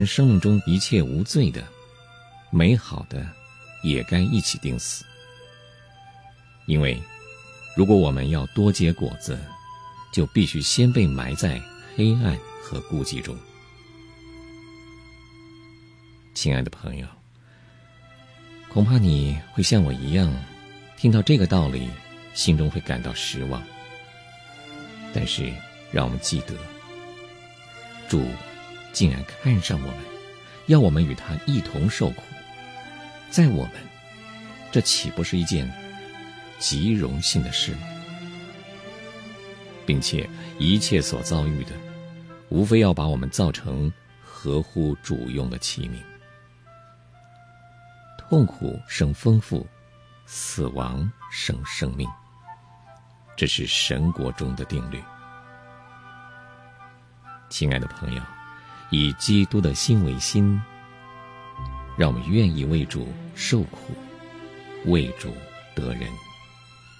生命中一切无罪的、美好的，也该一起钉死。因为如果我们要多结果子，就必须先被埋在黑暗和孤寂中。亲爱的朋友，恐怕你会像我一样，听到这个道理，心中会感到失望。但是让我们记得，主竟然看上我们，要我们与他一同受苦，在我们，这岂不是一件极荣幸的事吗？并且一切所遭遇的，无非要把我们造成合乎主用的器皿。痛苦生丰富，死亡生生命，这是神国中的定律。亲爱的朋友，以基督的心为心，让我们愿意为主受苦，为主得人。